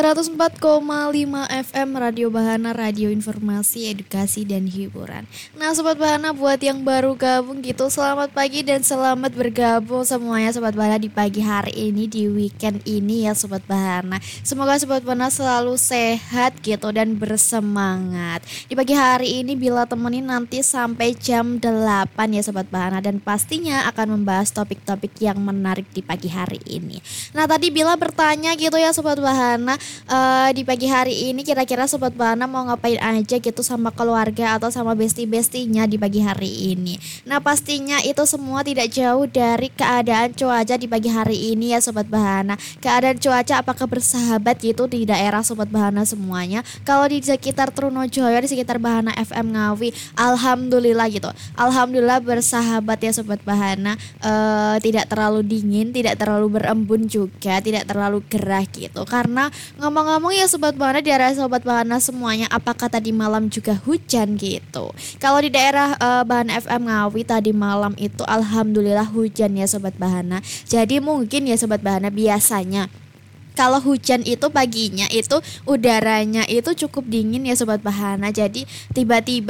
104,5 FM Radio Bahana, radio informasi, edukasi, dan hiburan. Nah Sobat Bahana, buat yang baru gabung gitu, selamat pagi dan selamat bergabung semuanya Sobat Bahana di pagi hari ini, di weekend ini ya Sobat Bahana. Semoga Sobat Bahana selalu sehat gitu dan bersemangat. Di pagi hari ini bila temenin nanti sampai jam 8 ya Sobat Bahana, dan pastinya akan membahas topik-topik yang menarik di pagi hari ini. Nah tadi bila bertanya gitu ya Sobat Bahana, di pagi hari ini kira-kira Sobat Bahana mau ngapain aja gitu sama keluarga atau sama besti-bestinya di pagi hari ini. Nah pastinya itu semua tidak jauh dari keadaan cuaca di pagi hari ini ya Sobat Bahana. Keadaan cuaca apakah bersahabat gitu di daerah Sobat Bahana semuanya? Kalau di sekitar Trunojoyo, di sekitar Bahana FM Ngawi, alhamdulillah gitu, alhamdulillah bersahabat ya Sobat Bahana. Tidak terlalu dingin, tidak terlalu berembun juga, tidak terlalu gerah gitu. Karena ngomong-ngomong ya Sobat Bahana, di daerah Sobat Bahana semuanya, apakah tadi malam juga hujan gitu? Kalau di daerah Bahana FM Ngawi tadi malam itu alhamdulillah hujan ya Sobat Bahana. Jadi mungkin ya Sobat Bahana, biasanya kalau hujan itu paginya itu udaranya itu cukup dingin ya Sobat Bahana. Jadi tiba-tiba